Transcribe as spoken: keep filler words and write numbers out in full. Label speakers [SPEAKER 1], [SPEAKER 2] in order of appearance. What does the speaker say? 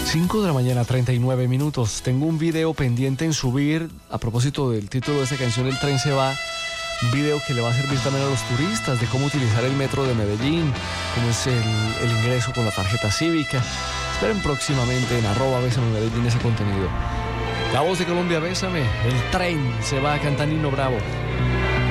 [SPEAKER 1] cinco de la mañana, treinta y nueve minutos. Tengo un video pendiente en subir a propósito del título de esta canción, El tren se va. Un video que le va a servir también a los turistas de cómo utilizar el metro de Medellín, cómo es el, el ingreso con la tarjeta cívica. Esperen próximamente en arroba Bésame Medellín ese contenido. La Voz de Colombia, Bésame. El tren se va, canta Nino Bravo.